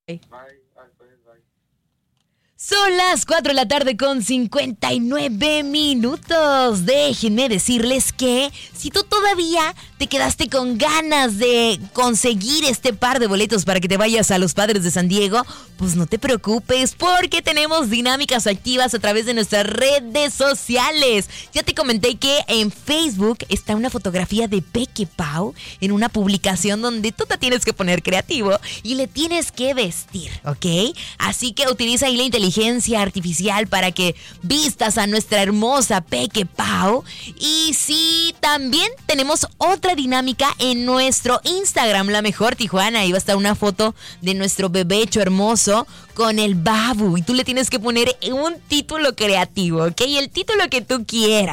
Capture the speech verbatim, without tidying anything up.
Bye. Son las cuatro de la tarde con cincuenta y nueve minutos. Déjenme decirles que si tú todavía te quedaste con ganas de conseguir este par de boletos para que te vayas a los Padres de San Diego, pues no te preocupes porque tenemos dinámicas activas a través de nuestras redes sociales. Ya te comenté que en Facebook está una fotografía de Peque Pau en una publicación donde tú te tienes que poner creativo y le tienes que vestir, ¿ok? Así que utiliza ahí la inteligencia artificial para que vistas a nuestra hermosa Peque Pau. Y sí, también tenemos otra dinámica en nuestro Instagram, La Mejor Tijuana. Ahí va a estar una foto de nuestro bebecho hermoso con el babu y tú le tienes que poner un título creativo, ¿ok? El título que tú quieras.